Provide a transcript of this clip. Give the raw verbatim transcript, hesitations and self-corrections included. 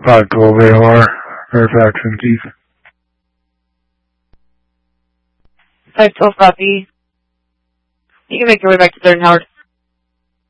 five twelve A O R, Fairfax and Keith. five twelve copy. You can make your way back to third and Howard.